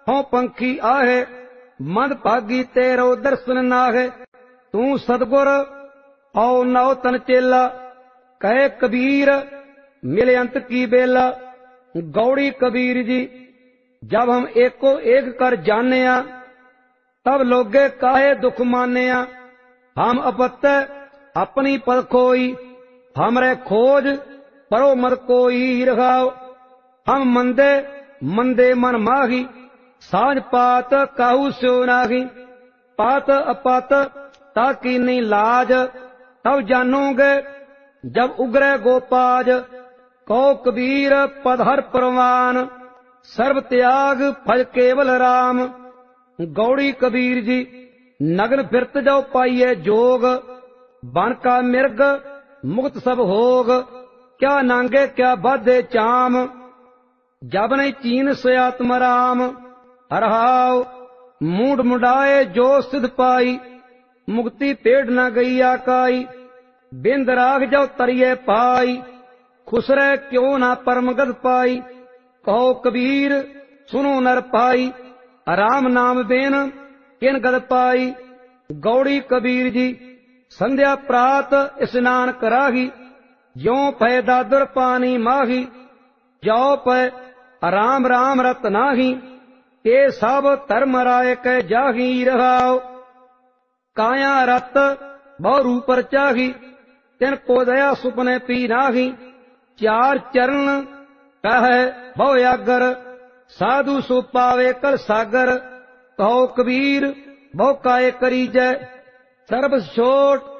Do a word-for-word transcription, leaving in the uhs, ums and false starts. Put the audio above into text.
हों पंखी आहे, मंद भागी तेरो दर्शन नाहे। तू सतगुर औ नौ तन चेला, कहे कबीर मिले अंत की बेला। गौड़ी कबीर जी जब हम एको एक कर जानिया, तब लोगे काहे दुख मानिया। हम अपत्य अपनी पद खोई, हमरे खोज परो मत कोई रखाओ। हम मंदे मंदे मन माही, साझ पात काहू स्यो नाही। पात अपात ताकी नहीं लाज, तब जानोगे जब उगरे गोपाज। कहो कबीर पद हर परवान, सर्व त्याग फल केवल राम। गौड़ी कबीर जी नगन फिरत जाओ पाइये जोग, बन का मिर्ग मुक्त सब होग। क्या नांगे क्या बाधे चाम, जब नहीं चीन से आत्म राम। हरहाव मूड मुडाए जो सिद्ध पाई, मुक्ति पेड़ न गई आकाई। बिंद राग जाओ तरिये पाई, खुसरे क्यों ना परमगत पाई। कहो कबीर सुनो नर पाई, राम नाम बेन किन गद पाई। गौड़ी कबीर जी संध्या प्रात स्नान कराही, ज्यों पै दादर पानी माही। जो पै राम राम रत नाही, के सब धर्म राय कै जाही रहाओ। काया रत बहु रूप चाही, तिन को दया सुपने पी नाही। चार चरण कहे बहु आगर, साधु सो पावे कल सागर। कहो कबीर बहु काय करी जय, सर्ब छोट